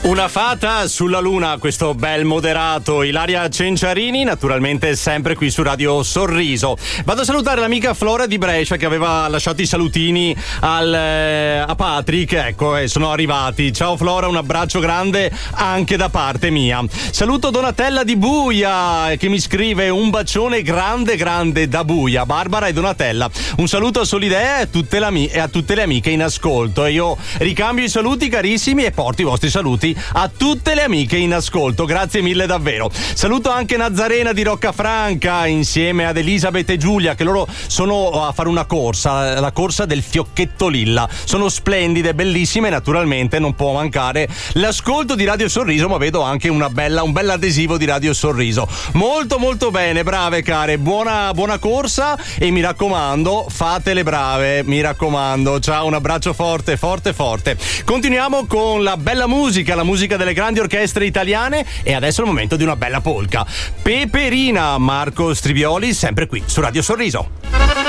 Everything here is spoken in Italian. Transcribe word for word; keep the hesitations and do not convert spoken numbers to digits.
Una fata sulla luna, questo bel moderato Ilaria Cenciarini, naturalmente sempre qui su Radio Sorriso. Vado a salutare l'amica Flora di Brescia che aveva lasciato i salutini al, eh, a Patrick, ecco, e sono arrivati. Ciao Flora, un abbraccio grande anche da parte mia. Saluto Donatella di Buia che mi scrive un bacione grande grande da Buia. Barbara e Donatella, un saluto a Solidea e a tutte, la, e a tutte le amiche in ascolto. E io ricambio i saluti carissimi e porto i vostri saluti a tutte le amiche in ascolto, grazie mille davvero. Saluto anche Nazarena di Roccafranca insieme ad Elisabeth e Giulia, che loro sono a fare una corsa, la corsa del fiocchetto lilla. Sono splendide, bellissime, naturalmente non può mancare l'ascolto di Radio Sorriso, ma vedo anche una bella, un bell'adesivo di Radio Sorriso. Molto molto bene, brave care, buona, buona corsa e mi raccomando, fatele brave, mi raccomando. Ciao, un abbraccio forte, forte, forte. Continuiamo con la bella musica, la musica delle grandi orchestre italiane, e adesso è il momento di una bella polka. Peperina, Marco Strivioli, sempre qui su Radio Sorriso.